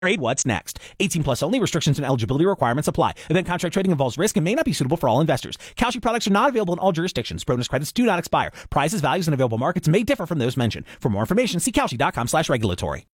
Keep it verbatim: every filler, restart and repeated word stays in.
Trade what's next. eighteen plus only. Restrictions and eligibility requirements apply. Event contract trading involves risk and may not be suitable for all investors. Kalshi products are not available in all jurisdictions. Bonus credits do not expire. Prices, values, and available markets may differ from those mentioned. For more information, see Kalshi dot com slash regulatory.